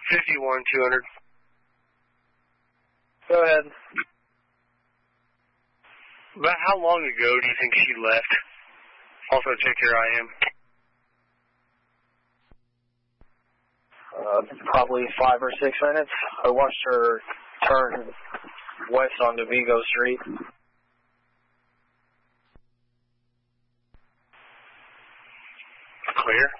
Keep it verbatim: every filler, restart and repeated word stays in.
fifty-one, two hundred. Go ahead. About how long ago do you think she left? Also, check your I M. Uh, probably five or six minutes. I watched her turn west onto Vigo Street. Clear.